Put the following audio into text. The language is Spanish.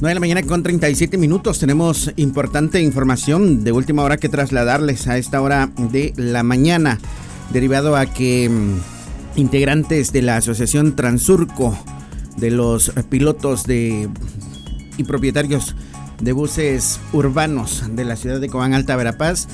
9 de la mañana con 37 minutos. Tenemos importante información de última hora que trasladarles a esta hora de la mañana, derivado a que integrantes de la Asociación Transurco, de los pilotos y propietarios de buses urbanos de la ciudad de Cobán Alta Verapaz,